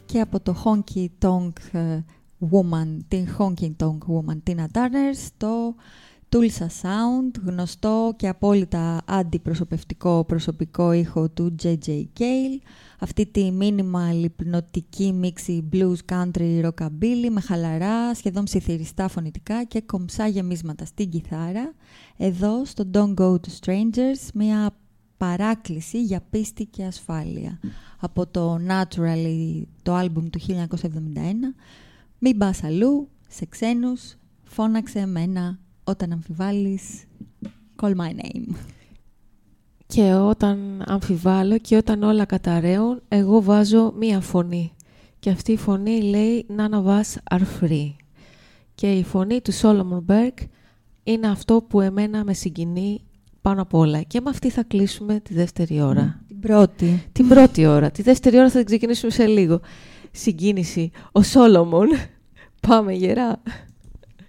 και από το Honky Tonk Woman, την Honky Tonk Woman Tina Turner, στο Tulsa Sound, γνωστό και απόλυτα αντιπροσωπευτικό προσωπικό ήχο του J.J. Cale, αυτή τη minimal υπνοτική μίξη blues, country, rockabilly με χαλαρά, σχεδόν ψιθυριστά φωνητικά και κομψά γεμίσματα στην κιθάρα. Εδώ στο Don't Go to Strangers, μια παράκληση για πίστη και ασφάλεια. Από το Naturally, το άλμπουμ του 1971, μην πας αλλού, σε ξένους, φώναξε εμένα. Όταν αμφιβάλλεις, call my name. Και όταν αμφιβάλλω και όταν όλα καταραίουν, εγώ βάζω μία φωνή. Και αυτή η φωνή λέει «None of us are free». Και η φωνή του Solomon Burke είναι αυτό που εμένα με συγκινεί πάνω απ' όλα. Και με αυτή θα κλείσουμε τη δεύτερη ώρα. Την πρώτη ώρα. Τη δεύτερη ώρα θα την ξεκινήσουμε σε λίγο. Συγκίνηση. Ο Solomon. Πάμε γερά.